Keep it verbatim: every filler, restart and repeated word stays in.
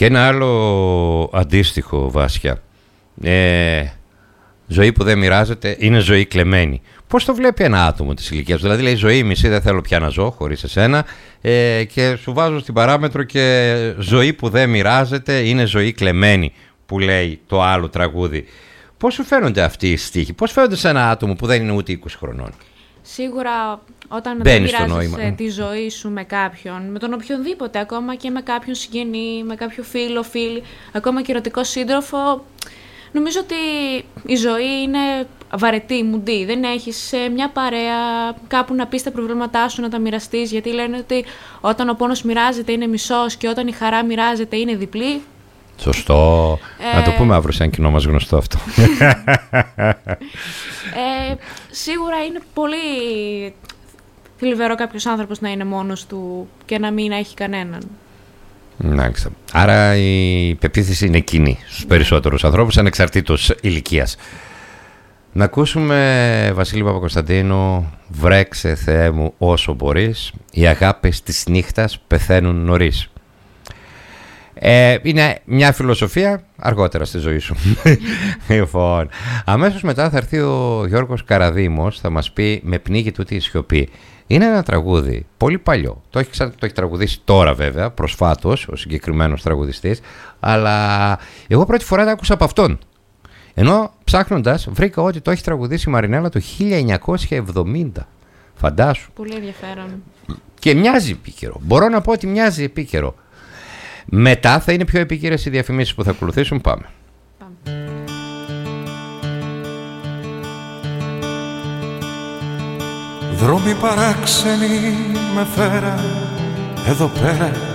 Και ένα άλλο αντίστοιχο, Βάσια. Ε, ζωή που δεν μοιράζεται είναι ζωή κλεμμένη. Πώς το βλέπει ένα άτομο της ηλικίας του? Δηλαδή λέει ζωή μισή δεν θέλω πια να ζω χωρίς εσένα, ε, και σου βάζω στην παράμετρο και ζωή που δεν μοιράζεται είναι ζωή κλεμμένη, που λέει το άλλο τραγούδι. Πώς σου φαίνονται αυτοί οι στίχοι? Πώς φαίνονται σε ένα άτομο που δεν είναι ούτε είκοσι χρονών? Σίγουρα όταν μπαίνει δεν μοιράζεσαι τη ζωή σου με κάποιον, με τον οποιονδήποτε, ακόμα και με κάποιον συγγενή, με κάποιο φίλο, φίλη, ακόμα και ερωτικό σύντροφο, νομίζω ότι η ζωή είναι βαρετή, μουντή. Δεν έχεις μια παρέα κάπου να πεις τα προβλήματά σου, να τα μοιραστείς, γιατί λένε ότι όταν ο πόνος μοιράζεται είναι μισός και όταν η χαρά μοιράζεται είναι διπλή. Σωστό. Ε... Να το πούμε αύριο σαν κοινό μας γνωστό αυτό. ε, σίγουρα είναι πολύ θλιβερό κάποιος άνθρωπος να είναι μόνος του και να μην έχει κανέναν. Μάλιστα. Άρα η πεποίθηση είναι κοινή στους περισσότερους ανθρώπους, ανεξαρτήτως ηλικίας. Να ακούσουμε, Βασίλη Παπακοσταντίνου, βρέξε Θεέ μου όσο μπορείς, οι αγάπες της νύχτας πεθαίνουν νωρίς. Ε, είναι μια φιλοσοφία αργότερα στη ζωή σου. Λοιπόν, αμέσως μετά θα έρθει ο Γιώργος Καραδήμος, θα μας πει με πνίγει τούτη η σιωπή. Είναι ένα τραγούδι πολύ παλιό. Το έχει, το έχει τραγουδήσει τώρα βέβαια, προσφάτως, ο συγκεκριμένος τραγουδιστής, αλλά εγώ πρώτη φορά το άκουσα από αυτόν. Ενώ ψάχνοντας βρήκα ότι το έχει τραγουδήσει η Μαρινέλα το χίλια εννιακόσια εβδομήντα. Φαντάσου. Πολύ ενδιαφέρον. Και μοιάζει επίκαιρο. Μπορώ να πω ότι μοιάζει επίκαιρο. Μετά θα είναι πιο επίκαιρες οι διαφημίσεις που θα ακολουθήσουν. Πάμε. Πάμε. Δρόμοι παράξενοι με φέρα εδώ πέρα